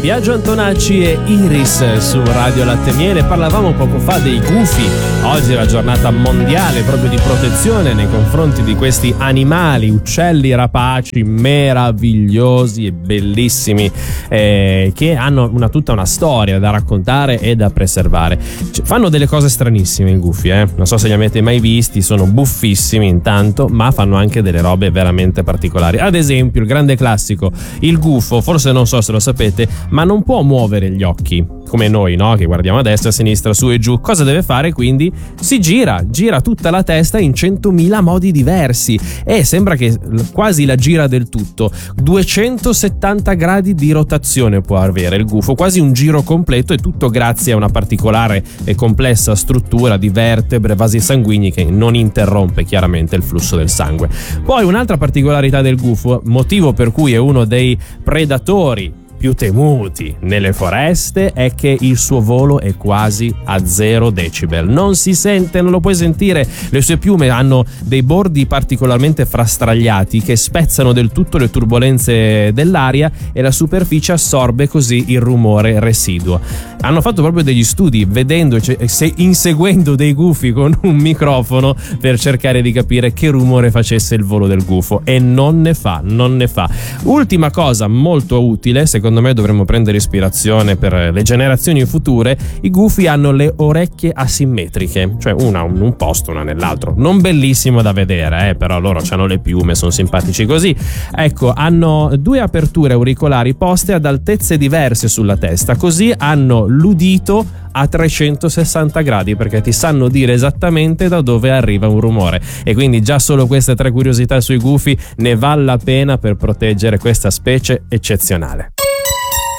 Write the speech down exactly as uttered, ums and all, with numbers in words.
Biagio Antonacci e Iris su Radio Latte e Miele. Parlavamo poco fa dei gufi. Oggi è la giornata mondiale proprio di protezione nei confronti di questi animali, uccelli rapaci meravigliosi e bellissimi, eh, che hanno una, tutta una storia da raccontare e da preservare. Cioè, fanno delle cose stranissime i gufi, eh? Non so se li avete mai visti, sono buffissimi intanto, ma fanno anche delle robe veramente particolari. Ad esempio, il grande classico, il gufo, forse non so se lo sapete, ma non può muovere gli occhi come noi, no? Che guardiamo a destra, a sinistra, su e giù. Cosa deve fare quindi? Si gira, gira tutta la testa in centomila modi diversi e sembra che quasi la gira del tutto. duecentosettanta gradi di rotazione può avere il gufo, quasi un giro completo, e tutto grazie a una particolare e complessa struttura di vertebre, vasi sanguigni che non interrompe chiaramente il flusso del sangue. Poi un'altra particolarità del gufo, motivo per cui è uno dei predatori più temuti nelle foreste, è che il suo volo è quasi a zero decibel. Non si sente, non lo puoi sentire. Le sue piume hanno dei bordi particolarmente frastagliati che spezzano del tutto le turbolenze dell'aria e la superficie assorbe così il rumore residuo. Hanno fatto proprio degli studi vedendo, cioè, se, inseguendo dei gufi con un microfono per cercare di capire che rumore facesse il volo del gufo, e non ne fa, non ne fa. Ultima cosa molto utile, secondo Secondo me dovremmo prendere ispirazione per le generazioni future. I gufi hanno le orecchie asimmetriche, cioè una in un posto, una nell'altro. Non bellissimo da vedere, eh, però loro hanno le piume, sono simpatici così. Ecco, hanno due aperture auricolari poste ad altezze diverse sulla testa, così hanno l'udito a trecentosessanta gradi, perché ti sanno dire esattamente da dove arriva un rumore. E quindi già solo queste tre curiosità sui gufi ne vale la pena per proteggere questa specie eccezionale.